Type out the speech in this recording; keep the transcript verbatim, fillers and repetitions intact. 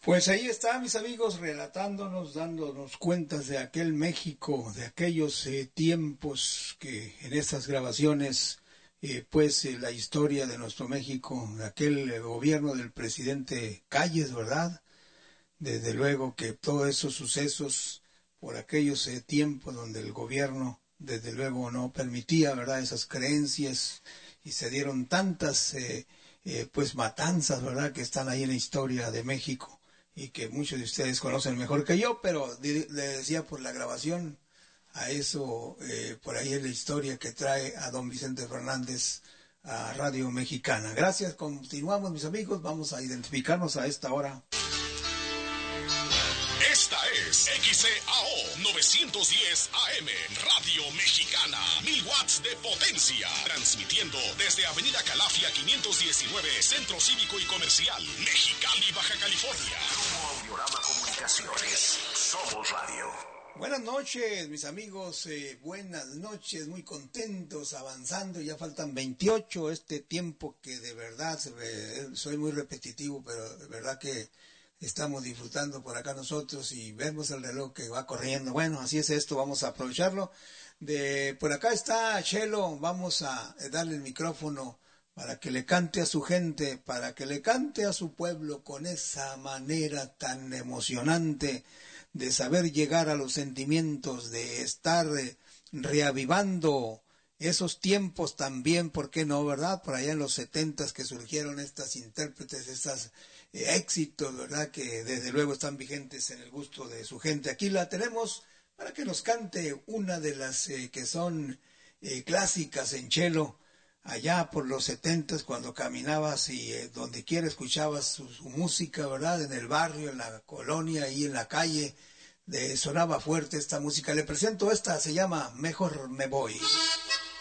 Pues ahí está, mis amigos, relatándonos, dándonos cuentas de aquel México, de aquellos eh, tiempos que en estas grabaciones, eh, pues eh, la historia de nuestro México, de aquel eh, gobierno del presidente Calles, ¿verdad? Desde luego que todos esos sucesos por aquellos eh, tiempos donde el gobierno, desde luego, no permitía, ¿verdad?, esas creencias y se dieron tantas, eh, eh, pues, matanzas, ¿verdad?, que están ahí en la historia de México y que muchos de ustedes conocen mejor que yo, pero le decía por la grabación, a eso, eh, por ahí es la historia que trae a don Vicente Fernández a Radio Mexicana. Gracias, continuamos, mis amigos, vamos a identificarnos a esta hora. Esta es X C A O novecientos diez A M, Radio Mexicana, mil watts de potencia, transmitiendo desde Avenida Calafia quinientos diecinueve, Centro Cívico y Comercial, Mexicali, Baja California. Grupo Audiorama Comunicaciones, somos radio. Buenas noches, mis amigos, eh, buenas noches, muy contentos, avanzando, ya faltan veintiocho, este tiempo que de verdad, eh, soy muy repetitivo, pero de verdad que estamos disfrutando por acá nosotros y vemos el reloj que va corriendo. Bueno, así es esto, vamos a aprovecharlo. De por acá está Chelo, vamos a darle el micrófono para que le cante a su gente, para que le cante a su pueblo con esa manera tan emocionante de saber llegar a los sentimientos, de estar eh, reavivando esos tiempos también, ¿por qué no, verdad? Por allá en los setentas que surgieron estas intérpretes, estos eh, éxitos, ¿verdad? Que desde luego están vigentes en el gusto de su gente. Aquí la tenemos para que nos cante una de las eh, que son eh, clásicas en Chelo, allá por los setentas, cuando caminabas y eh, donde quiera escuchabas su, su música, ¿verdad? En el barrio, en la colonia, ahí en la calle, de, sonaba fuerte esta música. Le presento esta, se llama Mejor Me Voy.